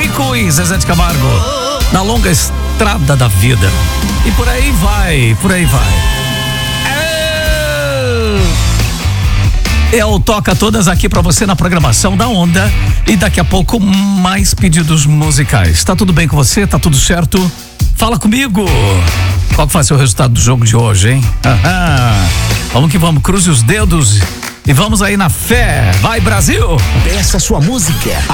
Chico e Zezé de Camargo, na longa estrada da vida. E por aí vai, por aí vai. Eu toca todas aqui pra você na programação da Onda. E daqui a pouco mais pedidos musicais. Tá tudo bem com você? Tá tudo certo? Fala comigo. Qual que vai ser o resultado do jogo de hoje, hein? Vamos que vamos, cruze os dedos e vamos aí na fé. Vai, Brasil! Peça sua música.